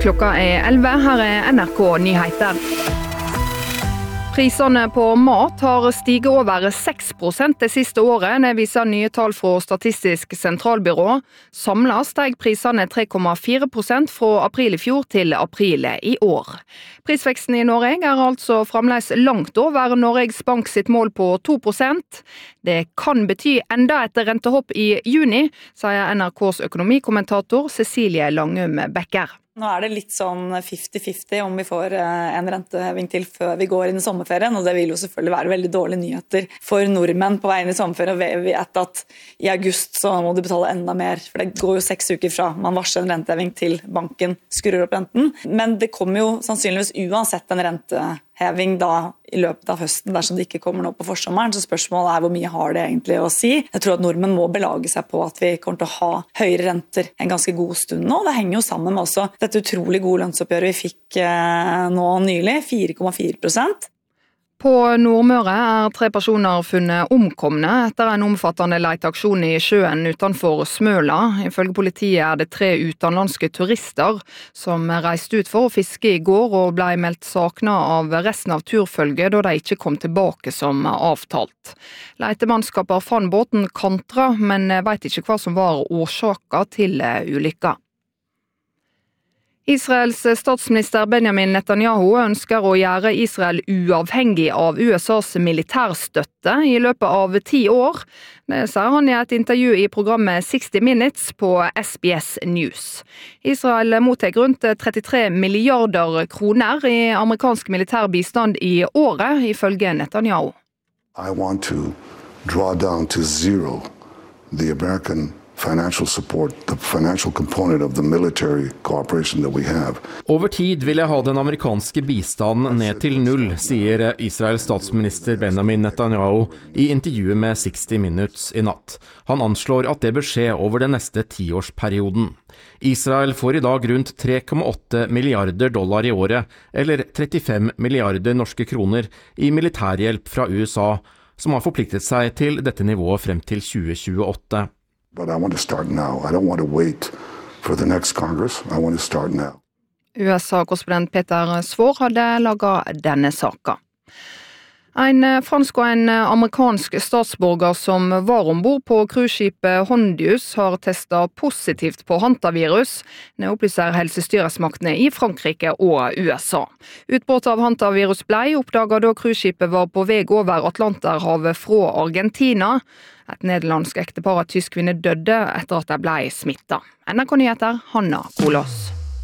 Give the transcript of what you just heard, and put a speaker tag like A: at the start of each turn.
A: Klokka 11, her NRK Nyheter. Prisene på mat har stiget over 6% det siste året, det viser nye tall fra Statistisk sentralbyrå. Samlet steg prisene 3,4% fra april i fjor til april i år. Prisveksten i Norge er altså fremdeles langt over Norges Bank sitt mål på 2%. Det kan bety enda et rentehopp i juni, sier NRKs økonomikommentator Cecilie Langum Becker.
B: Nå det litt sånn 50-50 om vi får en renteheving til før vi går inn i sommerferien, og det vil jo selvfølgelig være veldig dårlige nyheter for nordmenn på vei inn i sommerferien. Vi vet at i august så må de betale enda mer, for det går jo 6 uker fra man varsler en renteheving til banken skrur opp renten. Men det kommer jo sannsynligvis uansett en renteheving da i løpet av høsten, dersom det ikke kommer nå på forsommeren. Så spørsmålet hvor mye har det egentlig å si? Jeg tror at nordmenn må belage seg på at vi kommer til å ha høyere renter en ganske god stund nå. Det henger jo sammen med også dette utrolig gode lønnsoppgjøret vi fikk nå nylig, 4,4%.
A: På Nordmøre 3 personer funnet omkomne etter en omfattende leteaksjon i sjøen utenfor Smøla. Ifølge politiet det 3 utenlandske turister som reiste ut for å fiske i går og ble meldt savnet av resten av turfølget da de ikke kom tilbake som avtalt. Letemannskaper fant båten kantra, men vet ikke hva som var årsaken til ulykka. Israels statsminister Benjamin Netanyahu ønsker å gjøre Israel uavhengig av USAs militærstøtte i løpet av 10 år. Det sier han i et intervju i programmet 60 Minutes på SBS News. Israel mottar rundt 33 milliarder kroner i amerikansk militær bistand i året, ifølge Netanyahu.
C: I want to draw down to zero the American financial support, the financial component of the military cooperation that we have.
D: Over tid vil jeg ha den amerikanske bistanden ned til 0, sier Israels statsminister Benjamin Netanyahu i intervjuet med 60 Minutes i natt. Han anslår at det bør skje over den neste 10-årsperioden. Israel får i dag rundt 3,8 milliarder dollar i året, eller 35 milliarder norske kroner, i militærhjelp fra USA, som har forpliktet seg til dette nivået frem til 2028.
C: But I want to start now. I don't want to wait for the next Congress. I want to start now.
A: USA-korrespondent Peter Svår hadde laget denne saken. En fransk og en amerikansk statsborger som var ombord på cruiseskipet Hondius har testet positivt på hantavirus. Det opplyser helsestyresmaktene i Frankrike og USA. Utbruddet av hantavirus ble oppdaget da cruiseskipet var på vei over Atlanterhavet fra Argentina. Et nederlandsk ektepar av tysk kvinne døde etter at de ble smittet. NRK Nyheter, Hanna Kolås.